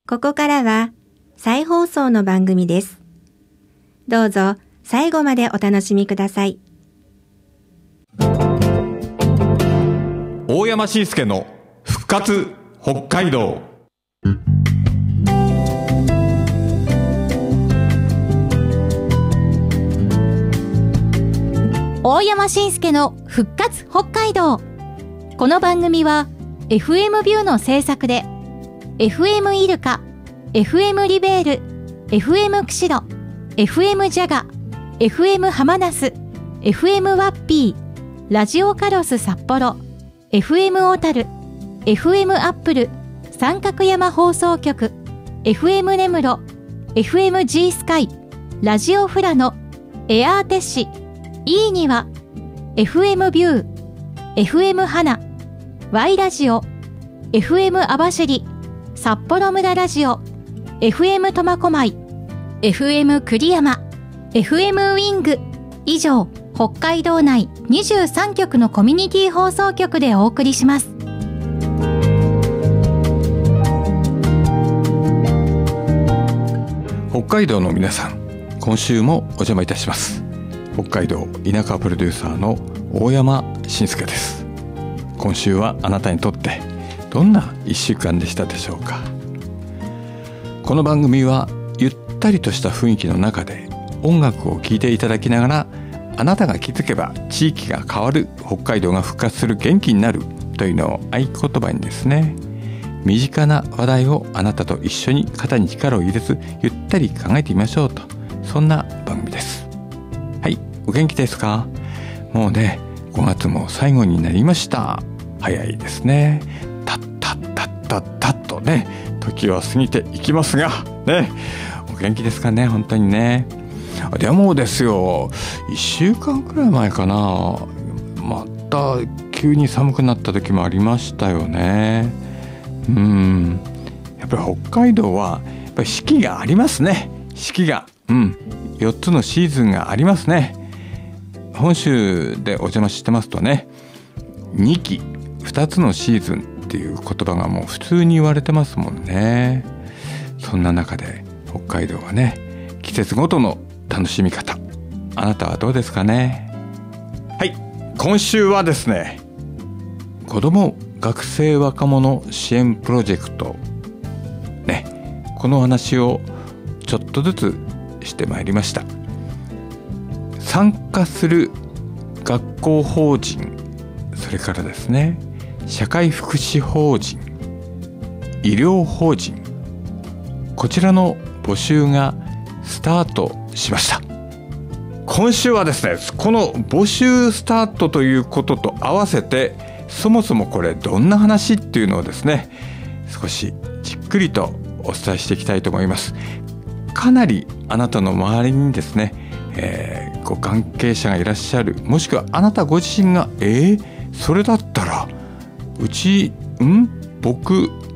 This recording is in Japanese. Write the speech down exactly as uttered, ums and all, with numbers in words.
ここからは再放送の番組です。どうぞ最後までお楽しみください。 大山伸介の復活北海道。 大山伸介の復活北海道。この番組は エフエム ビューの制作で エフエム イルカ、エフエム リベール、エフエム 釧路、エフエム ジャガ、エフエム ハマナス、エフエム ワッピー、ラジオカロス札幌、エフエム 小樽、エフエム アップル、三角山放送局、エフエム 根室、エフエム G スカイ、ラジオフラノ、エアーテッシ、いいには、エフエム ビュー、エフエム 花、Y ラジオ、エフエム 網走、札幌村ラジオ、エフエム 苫小牧、エフエム 栗山、エフエム ウィング、以上、北海道内にじゅうさんきょくのコミュニティ放送局でお送りします。 北海道の皆さん、今週もお邪魔いたします。北海道田舎プロデューサーの大山伸介です。今週はあなたにとってどんないっしゅうかんでしたでしょうか。この番組はゆったりとした雰囲気の中で音楽を聴いていただきながら、あなたが気づけば地域が変わる、北海道が復活する、元気になるというのを合言葉にですね、身近な話題をあなたと一緒に肩に力を入れずゆったり考えてみましょうと、そんな番組です。はい、お元気ですか？もうね、ごがつも最後になりました。早いですね。たったったったったっとね、時は過ぎていきますがね、お元気ですかね、本当にね。でもですよ、いっしゅうかんくらい前かな、また急に寒くなった時もありましたよね。うん、やっぱり北海道はやっぱり四季がありますね。四季が、うん、よっつのシーズンがありますね。本州でお邪魔してますとね、にきふたつのシーズンっていう言葉がもう普通に言われてますもんね。そんな中で北海道はね、季節ごとの楽しみ方、あなたはどうですかね。はい、今週はですね、子ども学生若者支援プロジェクトね、この話をちょっとずつしてまいりました。参加する学校法人、それからですね、社会福祉法人、医療法人、こちらの募集がスタートしました。今週はですね、この募集スタートということと合わせて、そもそもこれどんな話っていうのをですね、少しじっくりとお伝えしていきたいと思います。かなりあなたの周りにですね、えー、ご関係者がいらっしゃる、もしくはあなたご自身がえー、それだったらうちん僕